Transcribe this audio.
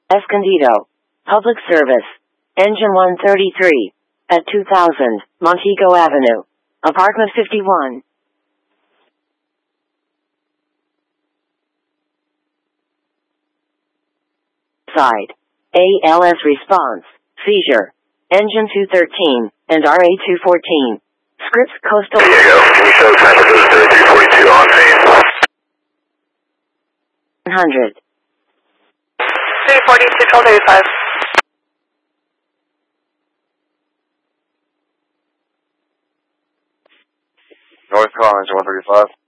Escondido. Public service. Engine 133. At 2000, Montego Avenue. Apartment 51. Side. ALS response. Seizure. Engine 213 and RA 214. Scripps Coastal. Here you go. Can you show time for 342 on scene? 100. 342, 1235. North Collins, 135.